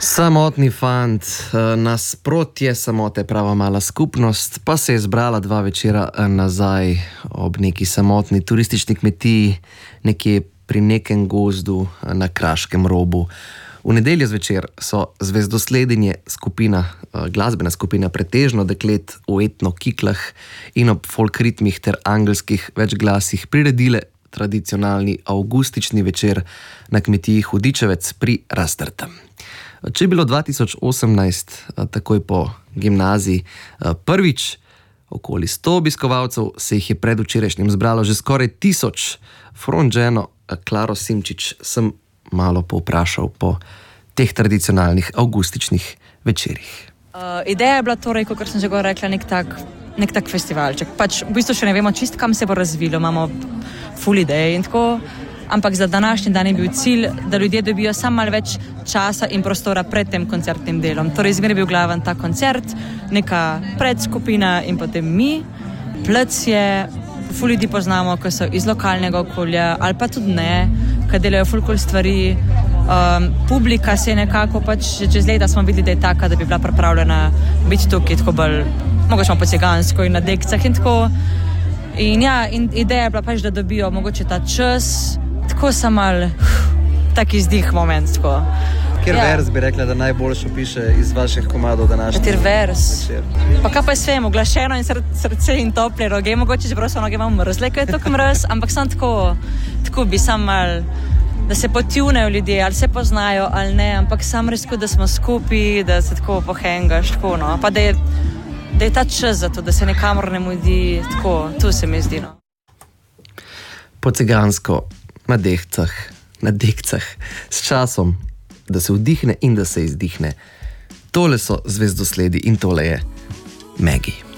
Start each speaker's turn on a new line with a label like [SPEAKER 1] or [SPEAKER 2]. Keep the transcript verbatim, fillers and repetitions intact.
[SPEAKER 1] Samotni fant, nasprotje samote, prava mala skupnost, pa se je zbrala dva večera nazaj ob neki samotni turistični kmetiji, nekje pri nekem gozdu na kraškem robu. V nedeljo zvečer so Zvezdosledinje skupina, glasbena skupina pretežno deklet v etno kiklah in ob folk ritmih ter angelskih večglasih priredile tradicionalni avgustični večer na kmetiji Hudičevec pri Rastrtem. Če je bilo dva tisoč osemnajst, takoj po gimnaziji, prvič, okoli sto obiskovalcev, se jih je predvčerajšnjim zbralo že skoraj tisoč. Frontženo Klaro Simčič sem malo povprašal po teh tradicionalnih avgustičnih večerih.
[SPEAKER 2] Uh, ideja je bila torej, kot sem že gore rekla, nek tak, nek tak festivalček. Pač v bistvu še ne vemo čist, kam se bo razvilo, imamo full ideje in tako, ampak za današnji dan je bil cilj, da ljudje dobijo samo malo več časa in prostora pred tem koncertnim delom. Torej, zmeraj je bil glaven ta koncert, neka predskupina in potem mi. Plec je, ful ljudi poznamo, ki so iz lokalnega okolja, ali pa tudi ne, ki delajo ful cool stvari. Um, publika se je nekako pač, čez leta smo videli, da je taka, da bi bila pripravljena biti tukaj, tako bolj, mogoče po cigansko in na dekcah in tako. In ja, in ideja je bila pač, da dobijo mogoče ta čas, tako sem mal, tak izdih moment, tako.
[SPEAKER 3] Kjer ja. Vers bi rekla, da najboljšo piše iz vaših komadov današnjih?
[SPEAKER 2] Kjer vers? Pa kaj pa je svem, oglašeno in srce in tople roge, mogoče, čeprav so noge imam mrzle, kaj je tako mrz, ampak sem tako, tako bi sam mal, da se potjunejo ljudje, ali se poznajo, ali ne, ampak sam res tako, da smo skupaj, da se tako pohengaš, tako, no, pa da je, da je ta čas za to, da se nekamor ne mudi, tako, tu se mi zdi, no.
[SPEAKER 1] Po cigansko, na dekcah, na dekcah, s časom, da se vdihne in da se izdihne. Tole so Zvezdosledi in tole je Maggie.